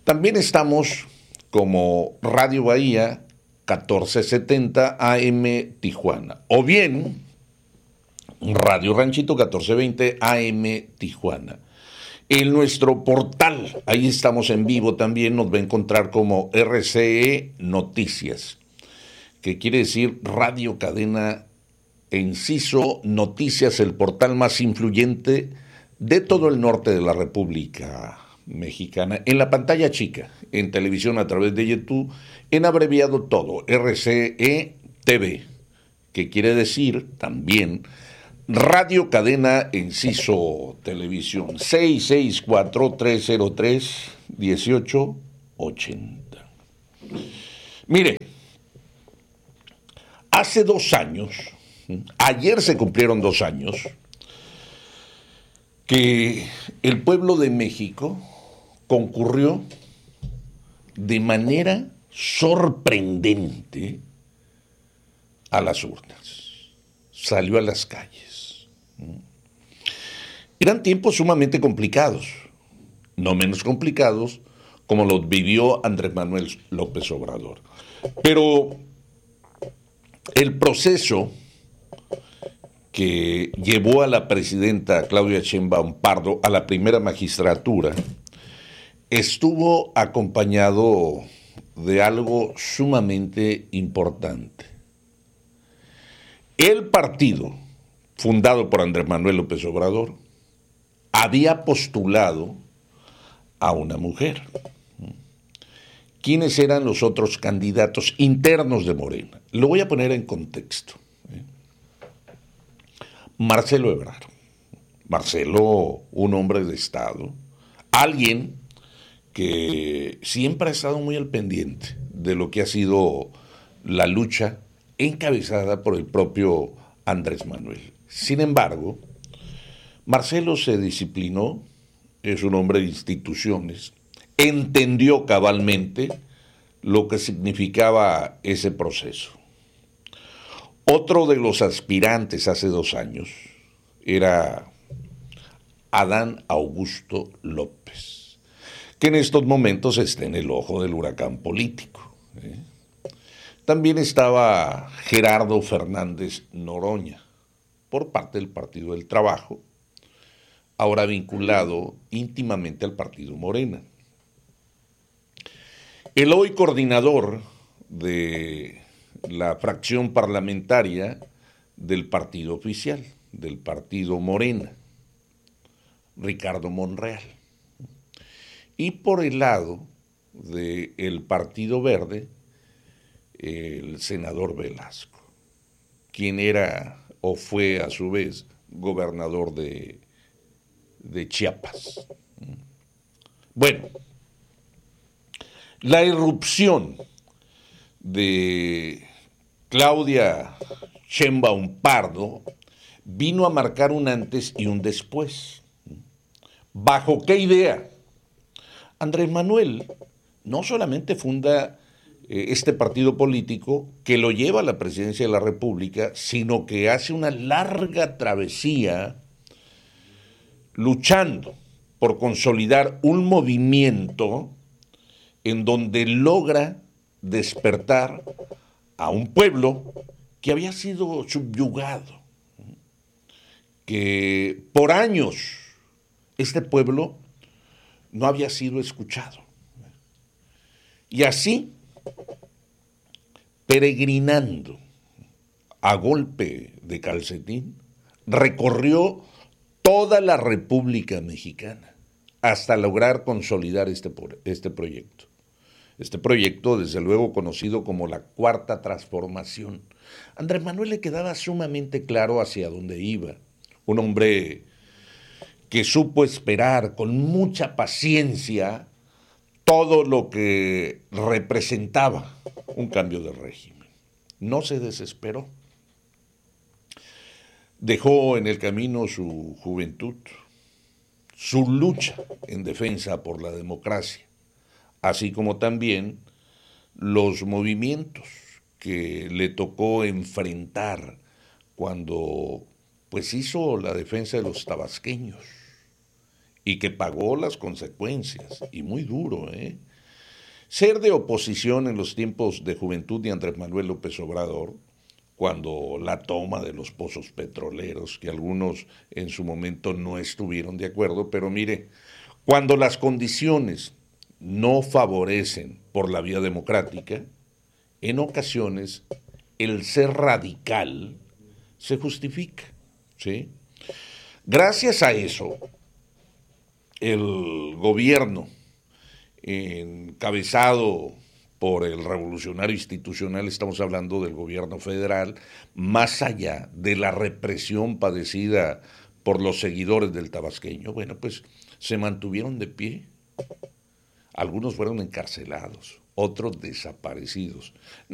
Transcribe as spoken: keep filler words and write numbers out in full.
También estamos como Radio Bahía catorce setenta A M Tijuana, o bien Radio Ranchito catorce veinte A M Tijuana. En nuestro portal, ahí estamos en vivo también, nos va a encontrar como R C E Noticias, que quiere decir Radio Cadena Enciso Noticias, el portal más influyente de todo el norte de la República Mexicana. En la pantalla chica, en televisión a través de YouTube, en abreviado todo, R C E T V, que quiere decir también Radio Cadena Enciso Televisión, seis seis cuatro, tres cero tres, uno ocho ocho cero. Mire, hace dos años, ayer se cumplieron dos años, que el pueblo de México concurrió de manera sorprendente a las urnas, salió a las calles. Eran tiempos sumamente complicados, no menos complicados como los vivió Andrés Manuel López Obrador. Pero el proceso que llevó a la presidenta Claudia Sheinbaum Pardo a la primera magistratura estuvo acompañado de algo sumamente importante. El partido, fundado por Andrés Manuel López Obrador, había postulado a una mujer. ¿Quiénes eran los otros candidatos internos de Morena? Lo voy a poner en contexto. Marcelo Ebrard. Marcelo, un hombre de Estado, alguien que siempre ha estado muy al pendiente de lo que ha sido la lucha encabezada por el propio Andrés Manuel. Sin embargo, Marcelo se disciplinó, es un hombre de instituciones, entendió cabalmente lo que significaba ese proceso. Otro de los aspirantes hace dos años era Adán Augusto López, que en estos momentos está en el ojo del huracán político. ¿eh? También estaba Gerardo Fernández Noroña, por parte del Partido del Trabajo, ahora vinculado íntimamente al Partido Morena. El hoy coordinador de la fracción parlamentaria del partido oficial, del Partido Morena, Ricardo Monreal. Y por el lado del Partido Verde, el senador Velasco, quien era o fue a su vez gobernador de, de Chiapas. Bueno, la irrupción de Claudia Sheinbaum Pardo vino a marcar un antes y un después. ¿Bajo qué idea? Andrés Manuel no solamente funda eh, este partido político que lo lleva a la presidencia de la República, sino que hace una larga travesía luchando por consolidar un movimiento en donde logra despertar a un pueblo que había sido subyugado, que por años este pueblo no había sido escuchado. Y así, peregrinando a golpe de calcetín, recorrió toda la República Mexicana hasta lograr consolidar este, este proyecto. Este proyecto, desde luego conocido como la Cuarta Transformación. A Andrés Manuel le quedaba sumamente claro hacia dónde iba. Un hombre que supo esperar con mucha paciencia todo lo que representaba un cambio de régimen. No se desesperó. Dejó en el camino su juventud, su lucha en defensa por la democracia, así como también los movimientos que le tocó enfrentar cuando pues hizo la defensa de los tabasqueños y que pagó las consecuencias, y muy duro, ¿eh? ser de oposición en los tiempos de juventud de Andrés Manuel López Obrador, cuando la toma de los pozos petroleros, que algunos en su momento no estuvieron de acuerdo, pero mire, cuando las condiciones no favorecen por la vía democrática, en ocasiones el ser radical se justifica, ¿sí? Gracias a eso, el gobierno encabezado por el revolucionario institucional, estamos hablando del gobierno federal, más allá de la represión padecida por los seguidores del tabasqueño, bueno, pues se mantuvieron de pie. Algunos fueron encarcelados, otros desaparecidos.